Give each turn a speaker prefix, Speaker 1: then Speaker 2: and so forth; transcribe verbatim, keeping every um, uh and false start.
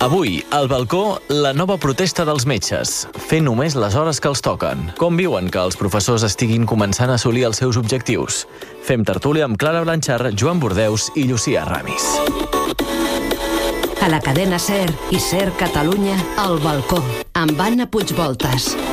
Speaker 1: Avui, al balcó, la nova protesta dels metges. Fer només les hores que els toquen. Com viuen que els professors estiguin començant a assolir els seus objectius? Fem tertúlia amb Clara Blanchard, Joan Bordeus i Llucia Ramis.
Speaker 2: A la cadena SER i SER Catalunya, al balcó, amb Anna Puigvoltas.